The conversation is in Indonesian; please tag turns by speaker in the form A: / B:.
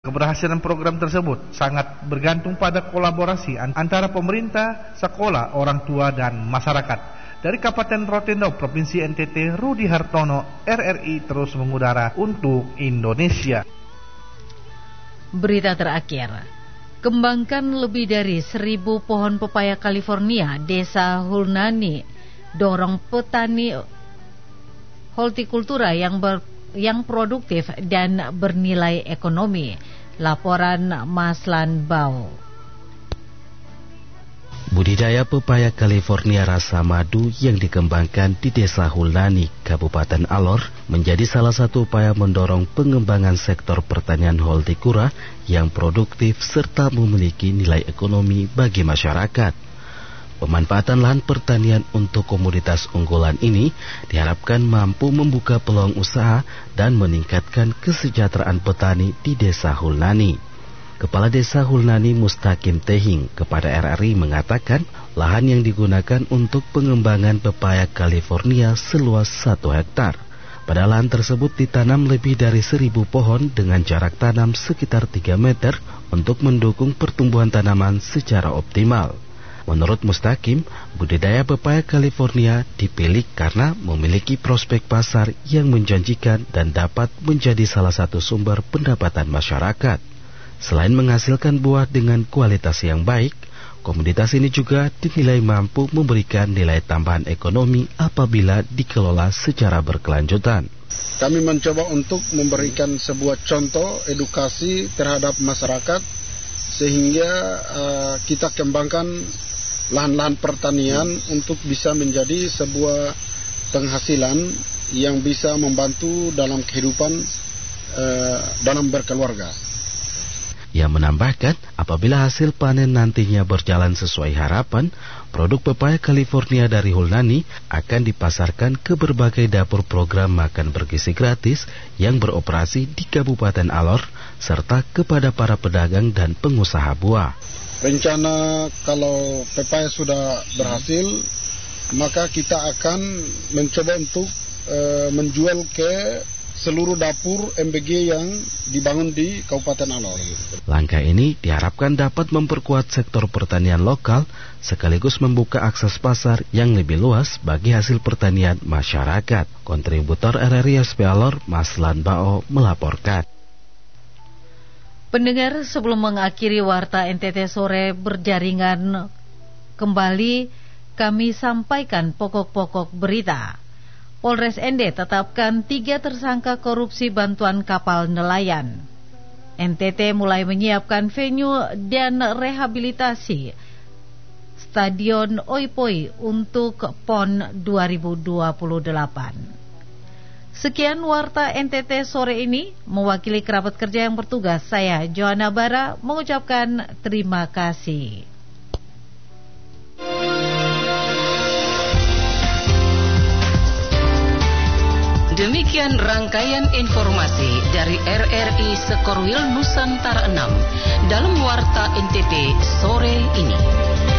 A: Keberhasilan program tersebut sangat bergantung pada kolaborasi antara pemerintah, sekolah, orang tua, dan masyarakat. Dari Kabupaten Rotendo, Provinsi NTT, Rudi Hartono, RRI terus mengudara untuk Indonesia.
B: Berita terakhir, kembangkan lebih dari 1.000 pohon pepaya California, Desa Hulnani, dorong petani hortikultura yang produktif dan bernilai ekonomi. Laporan Maslan Bau.
C: Budidaya pepaya California rasa madu yang dikembangkan di Desa Hulnani, Kabupaten Alor, menjadi salah satu upaya mendorong pengembangan sektor pertanian hortikultura yang produktif serta memiliki nilai ekonomi bagi masyarakat. Pemanfaatan lahan pertanian untuk komoditas unggulan ini diharapkan mampu membuka peluang usaha dan meningkatkan kesejahteraan petani di Desa Hulnani. Kepala Desa Hulnani Mustaqim Tehing kepada RRI mengatakan lahan yang digunakan untuk pengembangan pepaya California seluas 1 hektar. Pada lahan tersebut ditanam lebih dari 1.000 pohon dengan jarak tanam sekitar 3 meter untuk mendukung pertumbuhan tanaman secara optimal. Menurut Mustaqim, budidaya pepaya California dipilih karena memiliki prospek pasar yang menjanjikan dan dapat menjadi salah satu sumber pendapatan masyarakat. Selain menghasilkan buah dengan kualitas yang baik, komoditas ini juga dinilai mampu memberikan nilai tambahan ekonomi apabila dikelola secara berkelanjutan.
D: Kami mencoba untuk memberikan sebuah contoh edukasi terhadap masyarakat sehingga kita kembangkan lahan-lahan pertanian untuk bisa menjadi sebuah penghasilan yang bisa membantu dalam kehidupan dalam berkeluarga.
C: Ia menambahkan, apabila hasil panen nantinya berjalan sesuai harapan, produk pepaya California dari Hulnani akan dipasarkan ke berbagai dapur program makan bergizi gratis yang beroperasi di Kabupaten Alor, serta kepada para pedagang dan pengusaha buah.
D: Rencana kalau pepaya sudah berhasil, maka kita akan mencoba untuk menjual ke seluruh dapur MBG yang dibangun di Kabupaten Alor.
C: Langkah ini diharapkan dapat memperkuat sektor pertanian lokal sekaligus membuka akses pasar yang lebih luas bagi hasil pertanian masyarakat. Kontributor RRI SP Alor, Maslan Bao melaporkan.
B: Pendengar, sebelum mengakhiri Warta NTT Sore berjaringan kembali, kami sampaikan pokok-pokok berita. Polres ND tetapkan 3 tersangka korupsi bantuan kapal nelayan. NTT mulai menyiapkan venue dan rehabilitasi Stadion Oipoi untuk PON 2028. Sekian Warta NTT sore ini, mewakili kerabat kerja yang bertugas, saya Johanna Bara mengucapkan terima kasih.
E: Demikian rangkaian informasi dari RRI Sekorwil Nusantara 6 dalam Warta NTT sore ini.